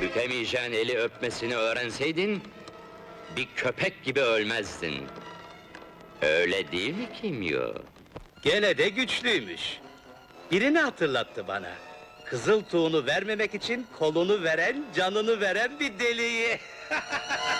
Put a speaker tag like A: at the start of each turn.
A: Bükemeyeceğin eli öpmesini öğrenseydin... ...bir köpek gibi ölmezdin. Öyle değil mi Kimyo?
B: Gene de güçlüymüş. Birini hatırlattı bana. Kızıl tuğunu vermemek için kolunu veren, canını veren bir deliği.